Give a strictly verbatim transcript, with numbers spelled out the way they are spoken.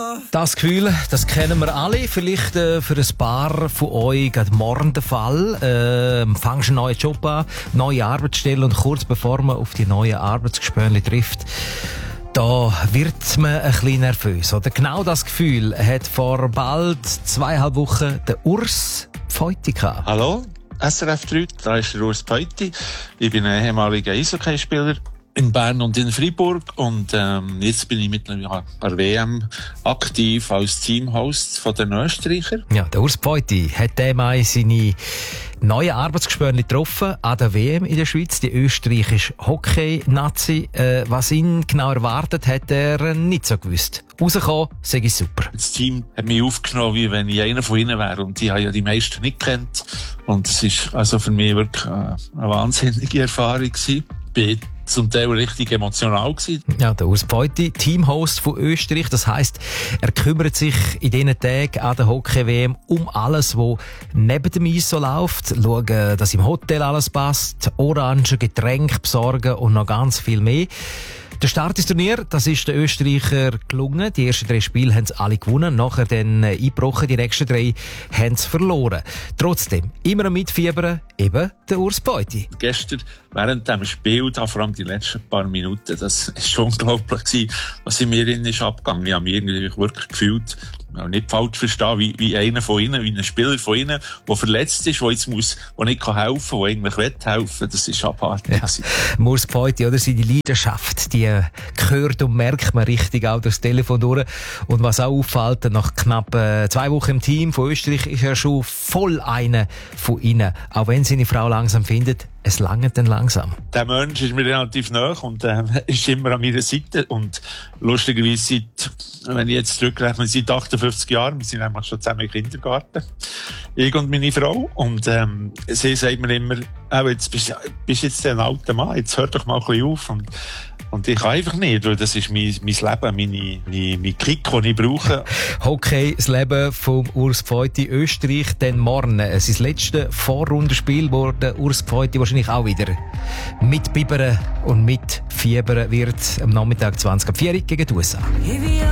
Das Gefühl, das kennen wir alle. Vielleicht äh, für ein paar von euch gerade morgen der Fall. Äh, fangst einen neuen Job an, neue Arbeitsstelle und kurz bevor man auf die neuen Arbeitsgespönchen trifft, da wird man ein bisschen nervös. Oder genau das Gefühl hat vor bald zweieinhalb Wochen der Urs Pfeuti gehabt. Hallo, S R F drei, da ist der Urs Pfeuti. Ich bin ein ehemaliger Eishockeyspieler in Bern und in Freiburg und ähm, jetzt bin ich mittlerweile an der W M aktiv als Teamhost von den Österreichern. Ja, der Urs Pfeuti hat dem Mai seine neue Arbeitsgespönchen getroffen an der W M in der Schweiz, die österreichische Hockey-Nazi. Äh, was ihn genau erwartet, hat er nicht so gewusst. Rausgekommen, sage ich super. Das Team hat mich aufgenommen, wie wenn ich einer von ihnen wäre. Und ich habe ja die meisten nicht gekannt. Und es ist also für mich wirklich eine, eine wahnsinnige Erfahrung gewesen. Ich bin zum Teil richtig emotional gewesen. Ja, der Urs Pfeuti, Teamhost von Österreich. Das heisst, er kümmert sich in diesen Tagen an der Hockey-W M um alles, was neben dem Eis so läuft. Schauen, dass im Hotel alles passt, Orangen, Getränke besorgen und noch ganz viel mehr. Der Start ins Turnier, das ist den Österreicher gelungen. Die ersten drei Spiele haben sie alle gewonnen. Nachher dann eingebrochen, die nächsten drei haben sie verloren. Trotzdem, immer am Mitfiebern, eben der Urs Pfeuti. Gestern, während dem Spiel, da vor allem die letzten paar Minuten, das ist schon unglaublich gewesen, was in mir innen ist abgegangen. Ich habe mich irgendwie wirklich gefühlt, nicht falsch verstehen, wie, wie einer von ihnen, wie ein Spieler von ihnen, der verletzt ist, der jetzt muss, der nicht helfen kann, der eigentlich will helfen. Das ist abartig. Ja. Urs Pfeuti, oder? Seine Leidenschaft, die gehört und merkt man richtig auch durchs Telefon durch. Und was auch auffällt, nach knapp äh, zwei Wochen im Team von Österreich ist er schon voll einer von ihnen. Auch wenn seine Frau langsam findet, es langt dann langsam. Der Mensch ist mir relativ nah und äh, ist immer an meiner Seite. Und lustigerweise seit, wenn ich jetzt zurückrechne, seit achtundfünfzig Jahren, wir sind eigentlich schon zusammen im Kindergarten, ich und meine Frau. Und ähm, sie sagt mir immer, oh, jetzt bist du bist jetzt ein alter Mann, jetzt hör doch mal ein bisschen auf. Und, und ich kann einfach nicht, weil das ist mein, mein Leben, meine, mein, mein Kick, den ich brauche. Hockey, das Leben vom Urs Pfeuti, Österreich, dann morgen. Sein letztes Vorrundenspiel, wo der Urs Pfeuti wahrscheinlich auch wieder mitbibbern und mitfiebern wird am Nachmittag zwanzig Uhr vier gegen die U S A.